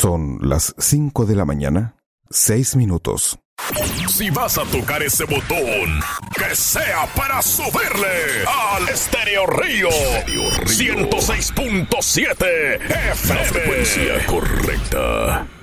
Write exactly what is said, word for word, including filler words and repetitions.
Son las cinco de la mañana, seis minutos. Si vas a tocar ese botón, que sea para subirle al Estéreo Río ciento seis punto siete F M. La frecuencia correcta.